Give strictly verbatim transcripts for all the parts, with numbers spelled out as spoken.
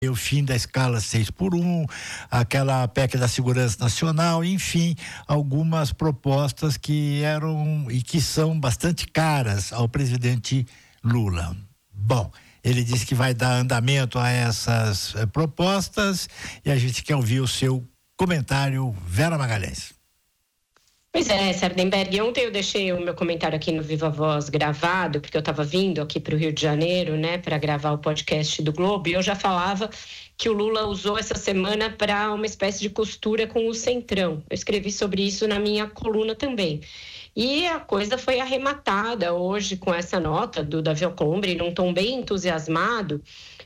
o fim da escala seis por um, aquela P E C da Segurança Nacional, enfim, algumas propostas que eram e que são bastante caras ao presidente Lula. Bom, ele disse que vai dar andamento a essas eh, propostas e a gente quer ouvir o seu comentário, Vera Magalhães. Pois é, Sardenberg, ontem eu deixei o meu comentário aqui no Viva Voz gravado, porque eu estava vindo aqui para o Rio de Janeiro, né, para gravar o podcast do Globo, e eu já falava que o Lula usou essa semana para uma espécie de costura com o Centrão. Eu escrevi sobre isso na minha coluna também. E a coisa foi arrematada hoje com essa nota do Davi Alcolumbre, num tom bem entusiasmado,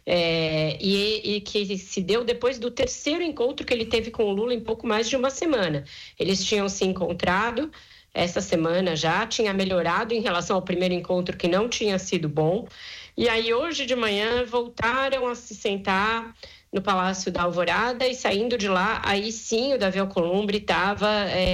é, e, e que se deu depois do terceiro encontro que ele teve com o Lula em pouco mais de uma semana. Eles tinham se encontrado essa semana já, tinha melhorado em relação ao primeiro encontro, que não tinha sido bom, e aí hoje de manhã voltaram a se sentar no Palácio da Alvorada, e saindo de lá, aí sim o Davi Alcolumbre estava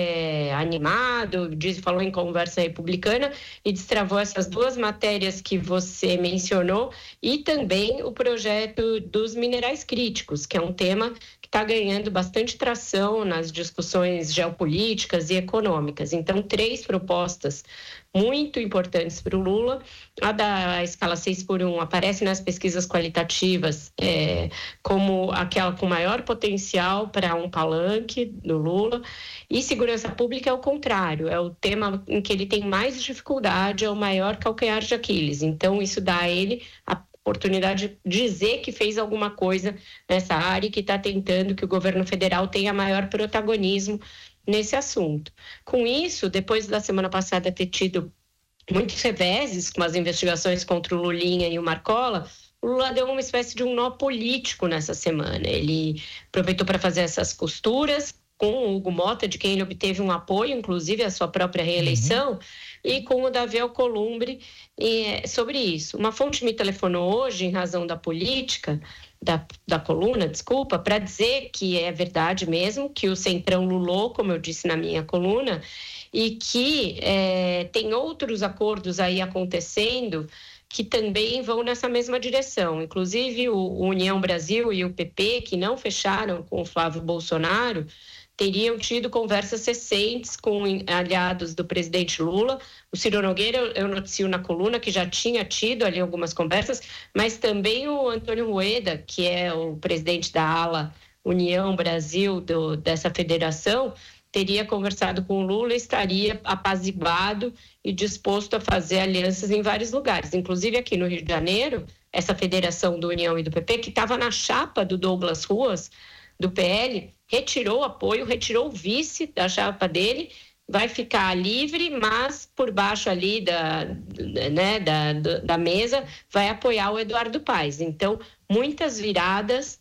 é, animado, diz, falou em conversa republicana e destravou essas duas matérias que você mencionou e também o projeto dos minerais críticos, que é um tema que está ganhando bastante tração nas discussões geopolíticas e econômicas. Então, três propostas muito importantes para o Lula. A da escala seis por um aparece nas pesquisas qualitativas é, como aquela com maior potencial para um palanque do Lula, e segurança pública é o contrário, é o tema em que ele tem mais dificuldade, é o maior calcanhar de Aquiles. Então, isso dá a ele a oportunidade de dizer que fez alguma coisa nessa área e que está tentando que o governo federal tenha maior protagonismo nesse assunto. Com isso, depois da semana passada ter tido muitos reveses com as investigações contra o Lulinha e o Marcola, o Lula deu uma espécie de um nó político nessa semana. Ele aproveitou para fazer essas costuras com o Hugo Mota, de quem ele obteve um apoio, inclusive a sua própria reeleição, uhum. e com o Davi Alcolumbre e, sobre isso. Uma fonte me telefonou hoje, em razão da política, Da, da coluna, desculpa, para dizer que é verdade mesmo, que o Centrão lulou, como eu disse na minha coluna, e que é, tem outros acordos aí acontecendo que também vão nessa mesma direção. Inclusive o, o União Brasil e o P P, que não fecharam com o Flávio Bolsonaro, teriam tido conversas recentes com aliados do presidente Lula. O Ciro Nogueira, eu noticio na coluna que já tinha tido ali algumas conversas, mas também o Antônio Rueda, que é o presidente da ala União Brasil do, dessa federação, teria conversado com o Lula e estaria apaziguado e disposto a fazer alianças em vários lugares. Inclusive aqui no Rio de Janeiro, essa federação do União e do P P, que estava na chapa do Douglas Ruas, do P L, retirou o apoio, retirou o vice da chapa dele, vai ficar livre, mas por baixo ali da, né, da, da mesa vai apoiar o Eduardo Paes. Então, muitas viradas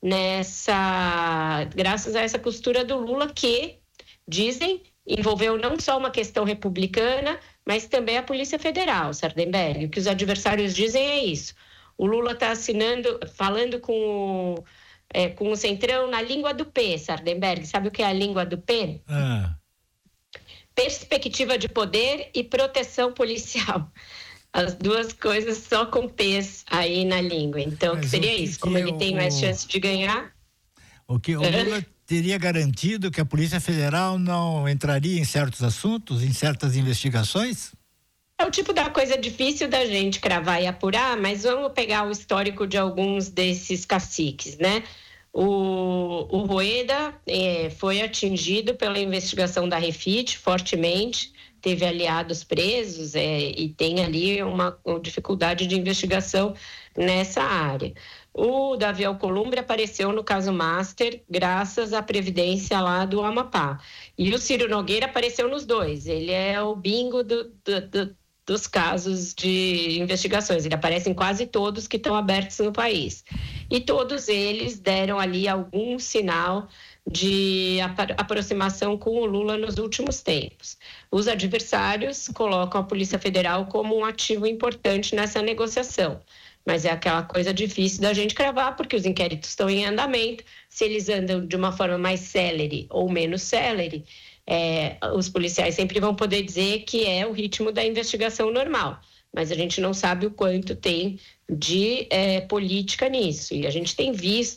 nessa, graças a essa costura do Lula, que, dizem, envolveu não só uma questão republicana, mas também a Polícia Federal, Sardenberg. O que os adversários dizem é isso. O Lula está assinando, falando com o É, com o Centrão na língua do P, Sardenberg. Sabe o que é a língua do P? Ah. Perspectiva de poder e proteção policial. As duas coisas só com P's aí na língua. Então, que seria que isso? Que Como ele o, tem mais chance de ganhar... O que o Lula teria garantido que a Polícia Federal não entraria em certos assuntos, em certas investigações? É o tipo da coisa difícil da gente cravar e apurar, mas vamos pegar o histórico de alguns desses caciques, né? O, o Rueda é, foi atingido pela investigação da Refit fortemente, teve aliados presos é, e tem ali uma, uma dificuldade de investigação nessa área. O Davi Alcolumbre apareceu no caso Master graças à previdência lá do Amapá. E o Ciro Nogueira apareceu nos dois. Ele é o bingo do, do, do dos casos de investigações. Ele aparece em quase todos que estão abertos no país. E todos eles deram ali algum sinal de aproximação com o Lula nos últimos tempos. Os adversários colocam a Polícia Federal como um ativo importante nessa negociação. Mas é aquela coisa difícil da gente cravar, porque os inquéritos estão em andamento. Se eles andam de uma forma mais célere ou menos célere, É, os policiais sempre vão poder dizer que é o ritmo da investigação normal, mas a gente não sabe o quanto tem de é, política nisso. E a gente tem visto